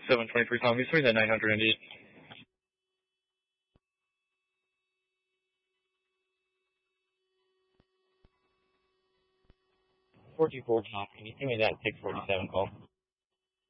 723 Tom, give me that 900 Indy. 424 Tom, can you give me that 647 call?